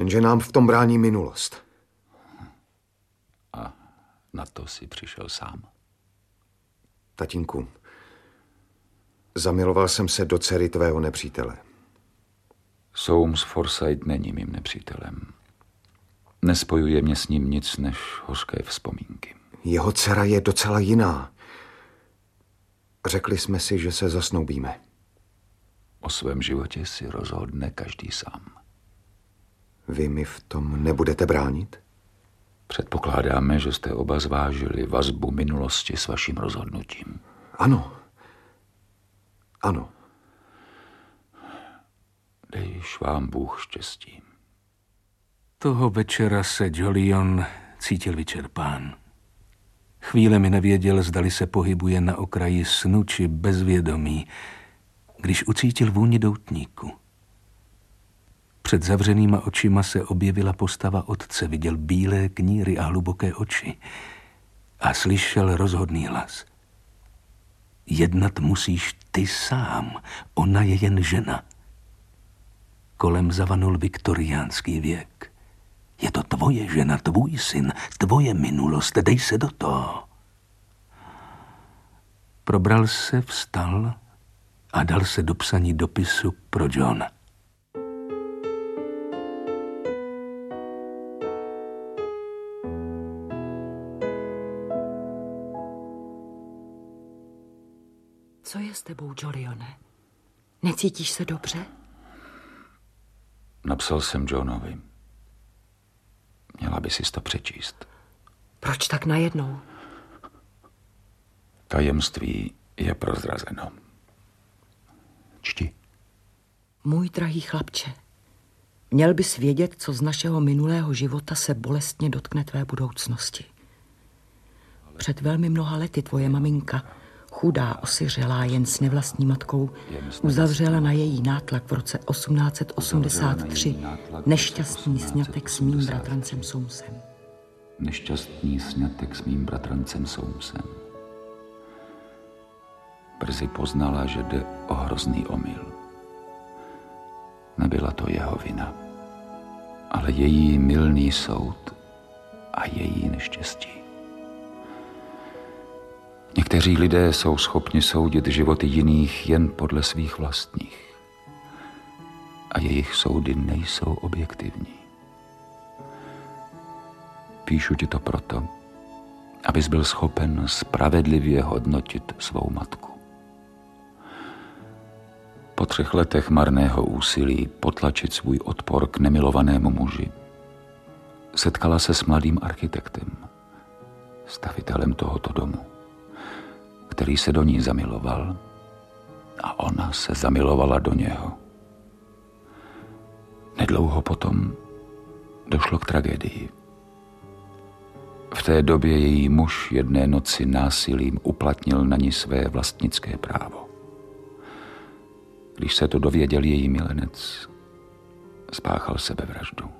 Jenže nám v tom brání minulost. A na to si přišel sám. Tatínku, zamiloval jsem se do dcery tvého nepřítele. Soames Forsyth není mým nepřítelem. Nespojuje mě s ním nic než hořké vzpomínky. Jeho dcera je docela jiná. Řekli jsme si, že se zasnoubíme. O svém životě si rozhodne každý sám. Vy mi v tom nebudete bránit? Předpokládáme, že jste oba zvážili vazbu minulosti s vaším rozhodnutím. Ano. Ano. Dejš vám Bůh štěstí. Toho večera se Jolyon cítil vyčerpán. Chvíle mi nevěděl, zdali se pohybuje na okraji snu či bezvědomí, když ucítil vůni doutníku. Před zavřenýma očima se objevila postava otce, viděl bílé kníry a hluboké oči a slyšel rozhodný hlas. Jednat musíš ty sám, ona je jen žena. Kolem zavanul viktoriánský věk. Je to tvoje žena, tvůj syn, tvoje minulost, dej se do toho. Probral se, vstal a dal se do psaní dopisu pro Johna. Co je s tebou, Jolyone? Necítíš se dobře? Napsal jsem Johnovi. Měla by si to přečíst. Proč tak najednou? Tajemství je prozrazeno. Čti. Můj drahý chlapče, měl bys vědět, co z našeho minulého života se bolestně dotkne tvé budoucnosti. Před velmi mnoha lety tvoje maminka, chudá, osiřelá, jen s nevlastní matkou, uzavřela na její nátlak v roce 1883 nešťastný sňatek s mým bratrancem Soamesem. Nešťastný sňatek s mým bratrancem Soamesem. Brzy poznala, že jde o hrozný omyl. Nebyla to jeho vina, ale její mylný soud a její neštěstí. Někteří lidé jsou schopni soudit životy jiných jen podle svých vlastních. A jejich soudy nejsou objektivní. Píšu ti to proto, abys byl schopen spravedlivě hodnotit svou matku. Po 3 letech marného úsilí potlačit svůj odpor k nemilovanému muži setkala se s mladým architektem, stavitelem tohoto domu, který se do ní zamiloval a ona se zamilovala do něho. Nedlouho potom došlo k tragédii. V té době její muž jedné noci násilím uplatnil na ní své vlastnické právo. Když se to dověděl její milenec, spáchal sebevraždu.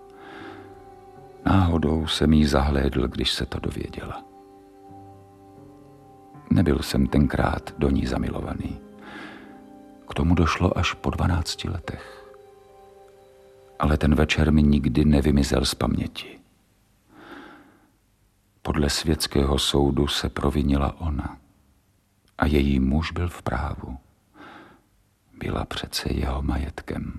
Náhodou jsem jí zahlédl, když se to dověděla. Nebyl jsem tenkrát do ní zamilovaný. K tomu došlo až po 12 letech. Ale ten večer mi nikdy nevymizel z paměti. Podle světského soudu se provinila ona a její muž byl v právu. Byla přece jeho majetkem.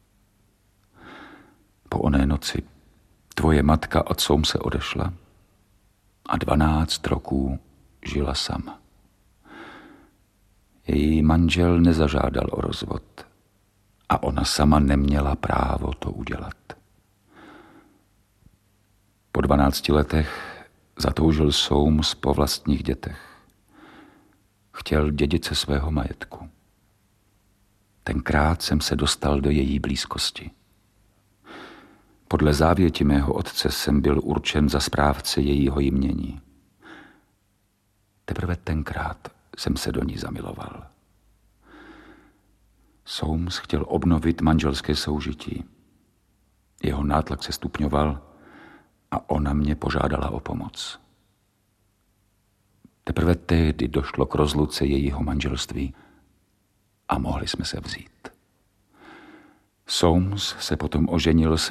Po oné noci tvoje matka od Soamese odešla a 12 roků žila sama. Její manžel nezažádal o rozvod a ona sama neměla právo to udělat. Po 12 letech zatoužil Soames po vlastních dětech. Chtěl dědit se svého majetku. Tenkrát jsem se dostal do její blízkosti. Podle závěti mého otce jsem byl určen za správce jejího jmění. Teprve tenkrát jsem se do ní zamiloval. Soames chtěl obnovit manželské soužití. Jeho nátlak se stupňoval a ona mě požádala o pomoc. Teprve tehdy došlo k rozluce jejího manželství a mohli jsme se vzít. Soames se potom oženil s